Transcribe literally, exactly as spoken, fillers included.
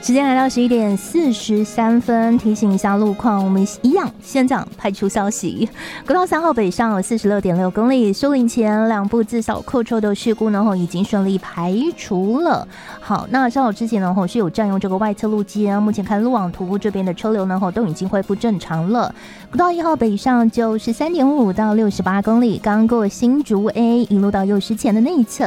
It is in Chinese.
时间来到十一点四十三分，提醒一下路况，我们一样先讲派出消息。国道三号北上有四十六点六公里，树林前两部自扫扣抽的事故呢，已经顺利排除了。好，那稍早之前呢，是有占用这个外侧路肩，目前看路网图这边的车流呢，都已经恢复正常了。国道一号北上九十三点五到六十八公里，刚过新竹 A， 一路到右石前的内侧。